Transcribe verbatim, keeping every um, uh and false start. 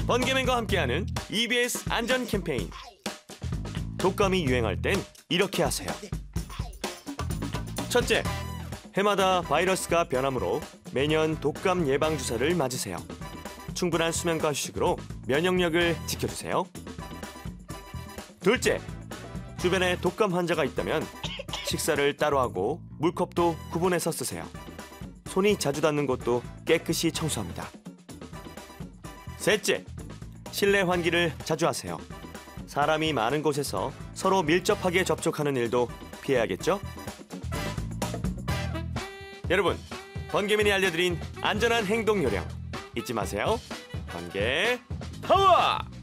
번개맨과 함께하는 이비에스 안전 캠페인. 독감이 유행할 땐 이렇게 하세요. 첫째, 해마다 바이러스가 변하므로 매년 독감 예방 주사를 맞으세요. 충분한 수면과 휴식으로 면역력을 지켜주세요. 둘째, 주변에 독감 환자가 있다면 식사를 따로 하고 물컵도 구분해서 쓰세요. 손이 자주 닿는 곳도 깨끗이 청소합니다. 셋째, 실내 환기를 자주 하세요. 사람이 많은 곳에서 서로 밀접하게 접촉하는 일도 피해야겠죠? 여러분, 번개맨이 알려드린 안전한 행동 요령 잊지 마세요. 번개 파워!